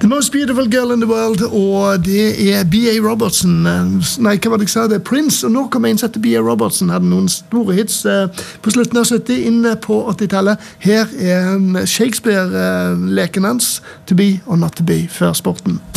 The Most Beautiful Girl in the World, og det B.A. Robertson. Nei, hva var det jeg sa? Det Prince, og nå kommer jeg inn til B.A. Robertson hadde noen store hits på slutten av 70, inne på 80-tallet. Her Shakespeare-leken hans, To Be or Not To Be, før sporten.